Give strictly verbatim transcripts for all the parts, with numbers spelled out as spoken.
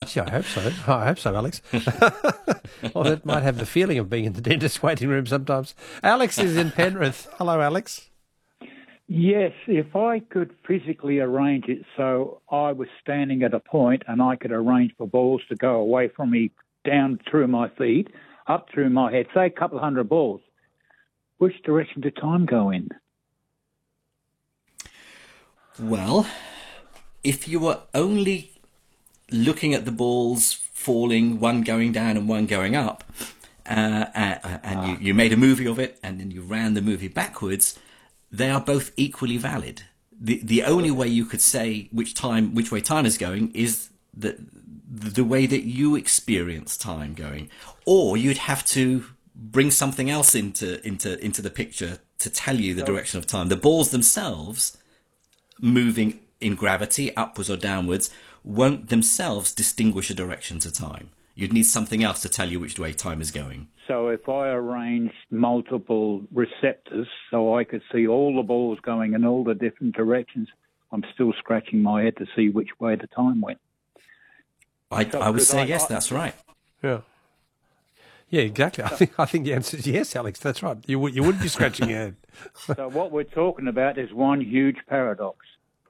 I hope so. I hope so, Alex. Well, that might have the feeling of being in the dentist waiting room sometimes. Alex is in Penrith. Hello, Alex. Yes, if I could physically arrange it so I was standing at a point and I could arrange for balls to go away from me down through my feet, up through my head, say a couple of hundred balls, which direction did time go in? Well, if you were only looking at the balls falling, one going down and one going up, uh, uh, and you, you made a movie of it and then you ran the movie backwards, they are both equally valid. The the only way you could say which time which way time is going is the the way that you experience time going, or you'd have to bring something else into into into the picture to tell you the direction of time. The balls themselves moving in gravity upwards or downwards won't themselves distinguish a direction to time. You'd need something else to tell you which way time is going. So if I arranged multiple receptors so I could see all the balls going in all the different directions, I'm still scratching my head to see which way the time went. I, So I would could say I- yes, I- that's right. Yeah. Yeah, exactly. I think I think the answer is yes, Alex. That's right. You would you wouldn't be scratching your head. So what we're talking about is one huge paradox.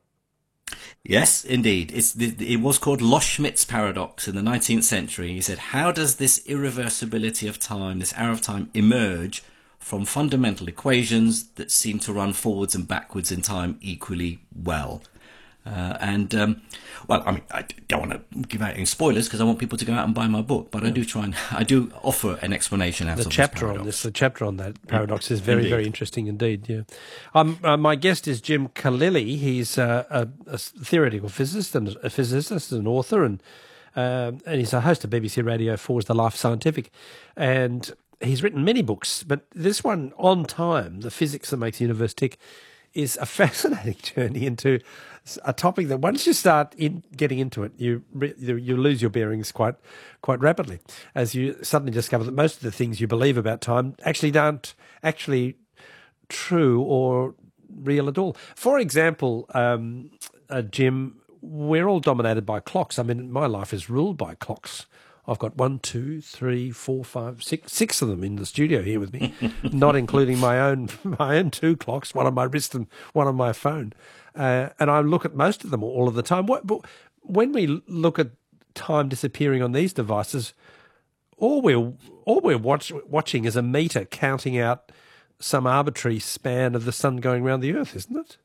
Yes, indeed. It's the, it was called Loschmidt's paradox in the nineteenth century. He said, how does this irreversibility of time, this arrow of time, emerge from fundamental equations that seem to run forwards and backwards in time equally well? Uh, and, um, well, I mean, I don't want to give out any spoilers because I want people to go out and buy my book, but I do try and, I do offer an explanation out The of chapter this on paradox. this, the chapter on that paradox is very, Indeed. very interesting indeed. Yeah, um, uh, my guest is Jim Khalili. He's uh, a, a theoretical physicist and a physicist, an author, and um, and he's a host of B B C Radio four's The Life Scientific, and he's written many books, but this one on time, the physics that makes the universe tick, is a fascinating journey into a topic that once you start in getting into it, you re- you you lose your bearings quite quite rapidly, as you suddenly discover that most of the things you believe about time actually aren't actually true or real at all. For example, um, uh, Jim, we're all dominated by clocks. I mean, my life is ruled by clocks. I've got one, two, three, four, five, six, six of them in the studio here with me, not including my own my own two clocks, one on my wrist and one on my phone. Uh, and I look at most of them all of the time. What, but when we look at time disappearing on these devices, all we're all we're watch, watching is a meter counting out some arbitrary span of the sun going around the Earth, isn't it?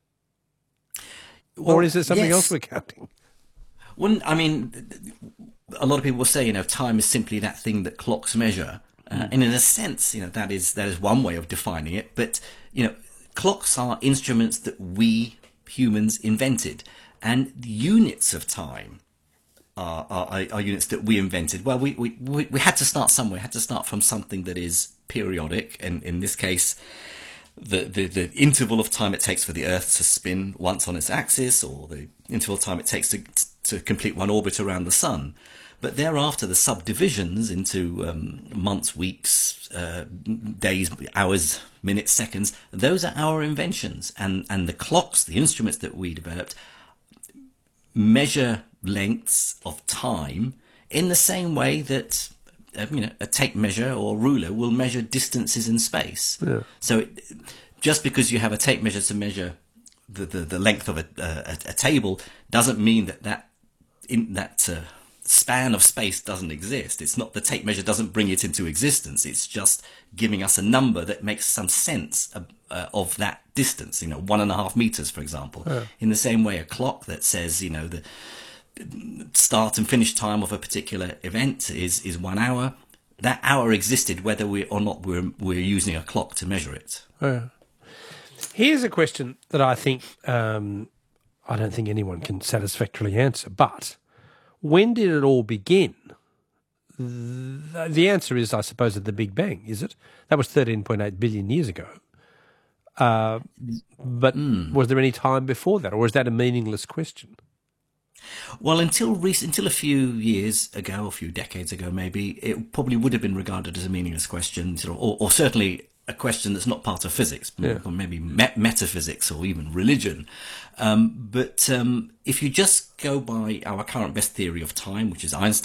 Well, or is there something yes. else we're counting? Well, I mean, a lot of people will say, you know, time is simply that thing that clocks measure. Uh, and in a sense, you know, that is that is one way of defining it. But, you know, clocks are instruments that we humans invented. And the units of time are, are, are units that we invented. Well, we, we, we, we had to start somewhere, had to start from something that is periodic. And in this case, the, the, the interval of time it takes for the Earth to spin once on its axis, or the interval of time it takes to, to complete one orbit around the Sun. But thereafter, the subdivisions into um, months, weeks, uh, days, hours, minutes, seconds, those are our inventions. And, and the clocks, the instruments that we developed, measure lengths of time in the same way that uh, you know, a tape measure or ruler will measure distances in space. Yeah. So it, just because you have a tape measure to measure the, the, the length of a, a, a table doesn't mean that that, in, that uh, span of space doesn't exist. It's not, the tape measure doesn't bring it into existence. It's just giving us a number that makes some sense of, uh, of that distance, you know, one and a half meters, for example. Yeah. In the same way, a clock that says, you know, the start and finish time of a particular event is, is one hour. That hour existed whether we or not we're, we're using a clock to measure it. Yeah. Here's a question that I think um, I don't think anyone can satisfactorily answer, but when did it all begin? The, the answer is, I suppose, at the Big Bang, is it? That was thirteen point eight billion years ago. Uh, but mm. was there any time before that, or is that a meaningless question? Well, until recent, until a few years ago, a few decades ago maybe, it probably would have been regarded as a meaningless question, or, or certainly a question that's not part of physics, yeah. or maybe met- metaphysics or even religion. Um, but um, if you just go by our current best theory of time, which is Einstein's